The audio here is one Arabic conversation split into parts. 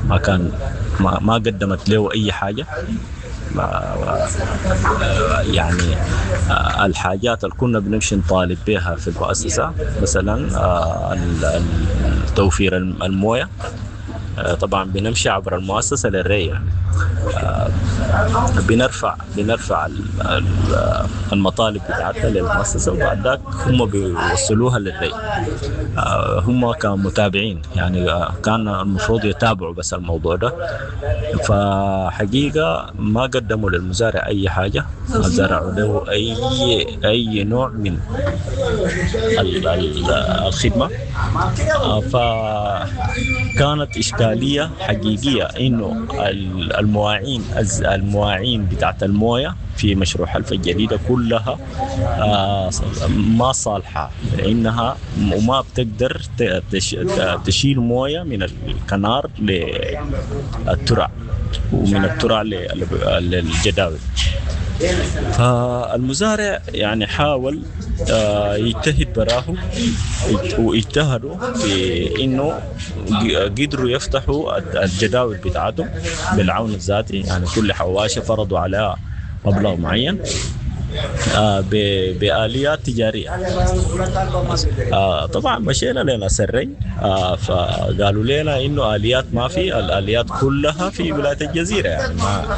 ما كان ما قدمت له أي حاجة. يعني الحاجات اللي كنا بنمشي نطالب بها في المؤسسة مثلا توفير الموية، طبعا بنمشي عبر المؤسسة للري يعني. بنرفع المطالب بتاعتنا للمؤسسة، وبعد ذاك هم بيوصلوها للري. هم كمتابعين يعني، كان المفروض يتابعوا بس الموضوع ده. فحقيقة ما قدموا للمزارع أي حاجة، ما زرعوا له أي نوع من الخدمة. فكانت إشكالية حقيقية إنه المواعين بتاعت الموية في مشروع حلف الجديدة كلها ما صالحة، لأنها وما بتقدر تشيل موية من الكنار للترع، ومن الترع للجداول. فالمزارع يعني حاول يجتهد براه، واجتهدوا في انه قدروا يفتحوا الجداول بتاعتهم بالعون الذاتي. يعني كل حواشة فرضوا عليها مبلغ معين بآليات تجارية. طبعا مشينا لنا سري، فقالوا لنا إنه آليات ما في، الآليات كلها في ولاية الجزيرة يعني.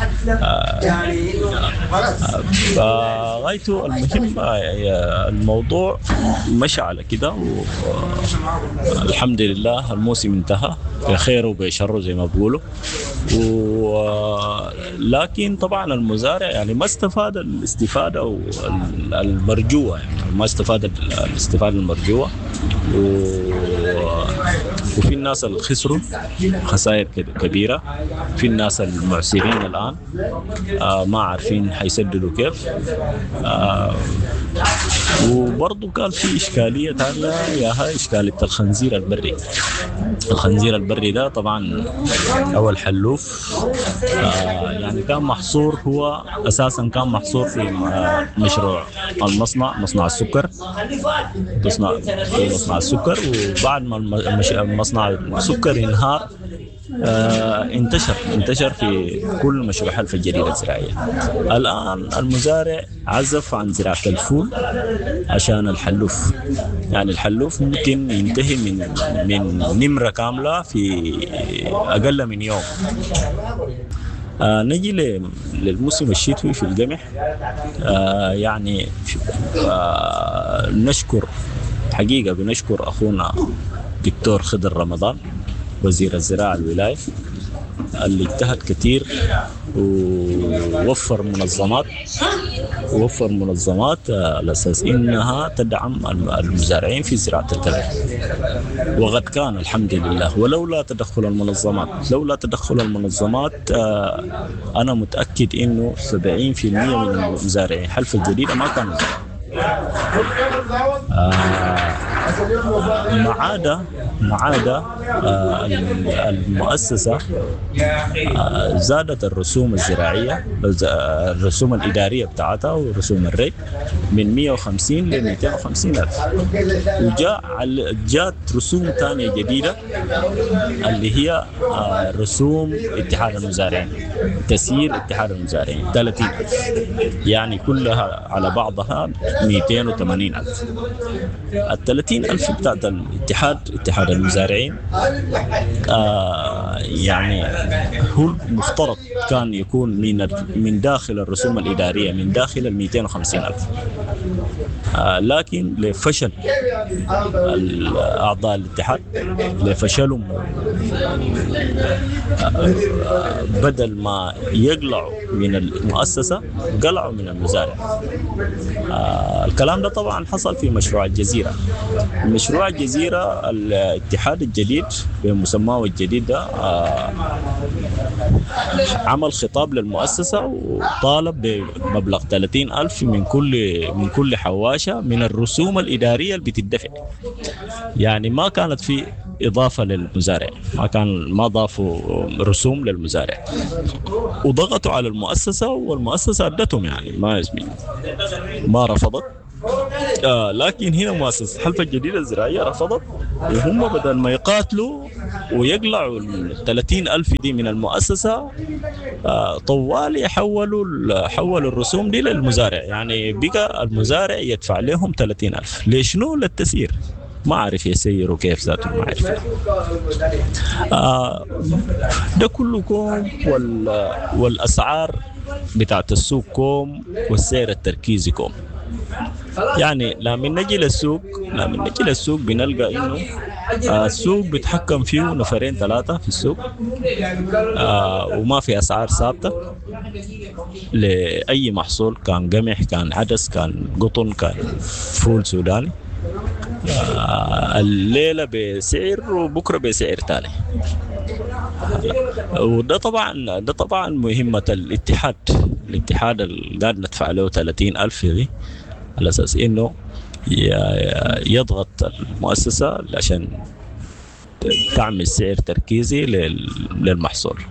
فغايته المهم الموضوع مشى على كده، والحمد لله الموسم انتهى بخير وبشر زي ما بقولوا. لكن طبعا المزارع يعني ما استفاد الاستفادة المرجوة، يعني ما استفاد الاستفادة المرجوة. وفي الناس اللي خسروا خسائر كبيرة، في الناس المعسرين الآن ما عارفين حيسددوا كيف. وبرضو قال في إشكالية تانية، يا هاي إشكالية الخنزير البري. الخنزير البري ده طبعا أول حلوف يعني كان محصور، هو أساسا كان محصور في مشروع مصنع السكر، مصنع السكر. وبعد ما مصنع السكر انهار انتشر في كل مشروع حلف الجريدة الزراعية. الآن المزارع عزف عن زراعة الفول عشان الحلوف. يعني الحلوف ممكن ينتهي من نمرة كاملة في أقل من يوم. نجي للموسم الشتوي في القمح. يعني نشكر حقيقة، بنشكر أخونا دكتور خضر رمضان وزير الزراعة الولاية اللي اجتهد كتير ووفر منظمات على أساس إنها تدعم المزارعين في زراعة القمح. وقد كان الحمد لله. ولولا تدخل المنظمات أنا متأكد إنه 70% من المزارعين حلف الجديدة ما كانوا ما عدا المؤسسة زادت الرسوم الزراعية، الرسوم الإدارية بتاعتها ورسوم الري من 150 ل 250 ألف. جات رسوم تانية جديدة اللي هي رسوم اتحاد المزارعين، تسيير اتحاد المزارعين 30 ألف، يعني كلها على بعضها 280 ألف. 30 ألف بتاعت اتحاد المزارعين يعني هو المفترض كان يكون من داخل الرسوم الإدارية، من داخل 250 ألف. لكن لفشل أعضاء الاتحاد، لفشلهم بدل ما يقلعوا من المؤسسة قلعوا من المزارع. الكلام ده طبعا حصل في مشروع الجزيرة. مشروع الجزيرة الاتحاد الجديد بمسماه الجديد ده عمل خطاب للمؤسسة وطالب بمبلغ 30 ألف من كل حواشة من الرسوم الإدارية اللي بتدفع. يعني ما كانت في إضافة للمزارع، ما ضافوا رسوم للمزارع، وضغطوا على المؤسسة، والمؤسسة أدتهم يعني ما رفضت. لكن هنا مؤسسة حلف الجديدة الزراعية رفضت وهم بدل ما يقاتلوا ويقلعوا 30,000 دي من المؤسسة، طوال حولوا الرسوم دي للمزارع. يعني بقى المزارع يدفع لهم 30,000 ليشنو؟ للتسيير. ما عارف يسيروا كيف ذاته، ما عارف. ده كله كوم، والأسعار بتاعت السوق كوم، والسعر التركيزي كوم. يعني لما نجي للسوق بنلقى انه السوق بيتحكم فيه نفرين ثلاثة في السوق، وما في اسعار ثابتة لأي محصول، كان قمح، كان عدس، كان قطن، كان فول سوداني. الليلة بسعر وبكرة بسعر تاني. وده طبعا مهمة الاتحاد اللي قاعد ندفع له 30,000 دي، على أساس إنه يضغط المؤسسة عشان تعمل سعر تركيزي للمحصول.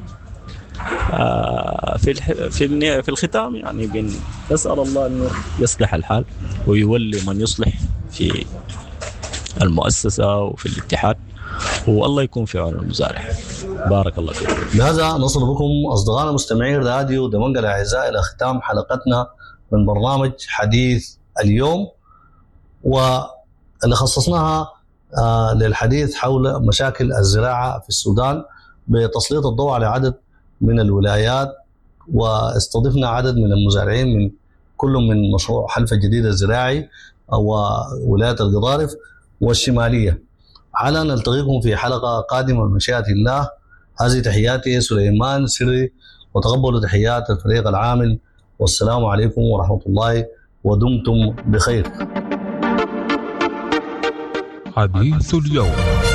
في الختام يعني نسأل الله إنه يصلح الحال ويولي من يصلح في المؤسسة وفي الاتحاد، والله يكون في عون المزارع. بارك الله فيكم. بهذا نصل بكم أصدقائنا مستمعي راديو دمنق الأعزاء إلى ختام حلقتنا من برنامج حديث اليوم، واللي خصصناها للحديث حول مشاكل الزراعة في السودان بتسليط الضوء على عدد من الولايات، واستضفنا عدد من المزارعين من كل من مشروع حلف الجديد الزراعي وولاية القضارف والشمالية. على نلتقيكم في حلقة قادمة بمشيئة الله. هذه تحياتي سليمان سري، وتقبلوا تحيات الفريق العامل، والسلام عليكم ورحمة الله، ودمتم بخير. حديث اليوم.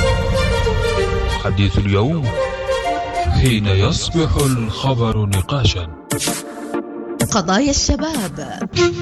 حديث اليوم حين يصبح الخبر نقاشا. قضايا الشباب.